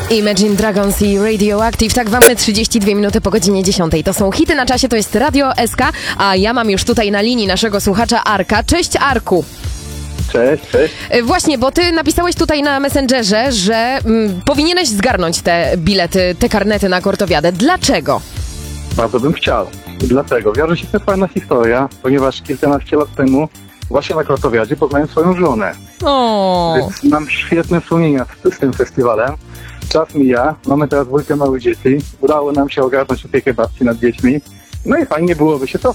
Imagine Dragons i Radioactive. Tak, mamy 32 minuty po godzinie 10. To są hity na czasie, to jest Radio SK, a ja mam już tutaj na linii naszego słuchacza Arka. Cześć, Arku. Cześć. Właśnie, bo ty napisałeś tutaj na Messengerze, że powinieneś zgarnąć te bilety, te karnety na Kortowiadę. Dlaczego? Bardzo bym chciał. Dlatego wiąże się to fajna historia, ponieważ kilkanaście lat temu właśnie na Kortowiadzie poznałem swoją żonę. O. Więc mam świetne wspomnienia z tym festiwalem. Czas mija, mamy teraz dwójkę małych dzieci. Udało nam się ogarnąć opiekę babci nad dziećmi. No i fajnie byłoby się